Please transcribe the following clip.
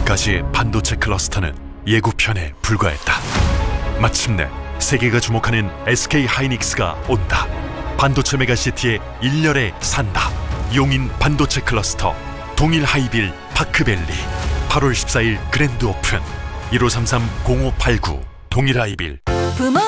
지금까지의 반도체 클러스터는 예고편에 불과했다. 마침내 세계가 주목하는 SK 하이닉스가 온다. 반도체 메가시티의 일렬에 산다. 용인 반도체 클러스터 동일 하이빌 파크밸리 8월 14일 그랜드 오픈 1533-0589 동일 하이빌. 부모